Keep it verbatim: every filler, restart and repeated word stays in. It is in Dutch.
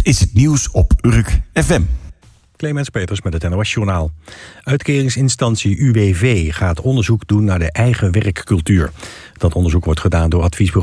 is het nieuws op Urk F M. Clemens Peters met het N O S-journaal. Uitkeringsinstantie U W V gaat onderzoek doen naar de eigen werkcultuur. Dat onderzoek wordt gedaan door adviesbureau